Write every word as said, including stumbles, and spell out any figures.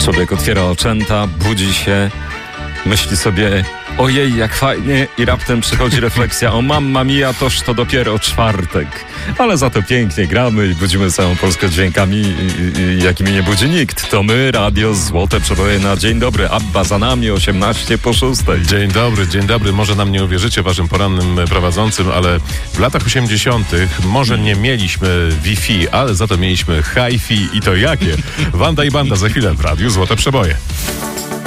Człowiek otwiera oczęta, budzi się, myśli sobie: ojej, jak fajnie, i raptem przychodzi refleksja: o mamma mia, toż to dopiero czwartek. Ale za to pięknie gramy i budzimy całą Polskę dźwiękami, i, i, jakimi nie budzi nikt. To my, radio Złote Przeboje na dzień dobry. Abba za nami, osiemnaście po szóstej. Dzień dobry, dzień dobry. Może nam nie uwierzycie, waszym porannym prowadzącym, ale w latach osiemdziesiątych może nie mieliśmy Wi-Fi, ale za to mieliśmy Hi-Fi, i to jakie? Wanda i Banda za chwilę w radiu Złote Przeboje.